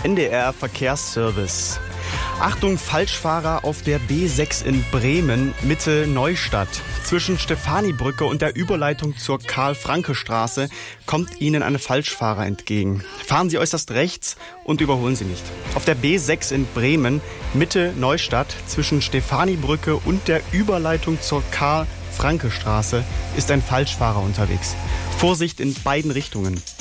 NDR Verkehrsservice. Achtung, Falschfahrer auf der B6 in Bremen, Mitte Neustadt. Zwischen Stefanibrücke und der Überleitung zur Karl-Franke-Straße kommt Ihnen ein Falschfahrer entgegen. Fahren Sie äußerst rechts und überholen Sie nicht. Auf der B6 in Bremen, Mitte Neustadt, zwischen Stefanibrücke und der Überleitung zur Karl-Franke-Straße ist ein Falschfahrer unterwegs. Vorsicht in beiden Richtungen.